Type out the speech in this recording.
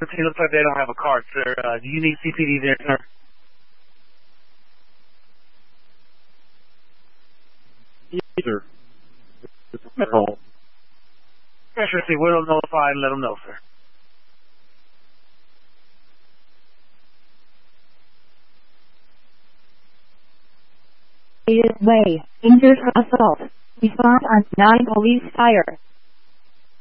It looks like they don't have a card, sir. Do you need CPD there, sir? Yes, sir. Oh. Yes, sir. See, we'll notify and let them know, sir. Way, injured for assault. Respond on 9 police fire.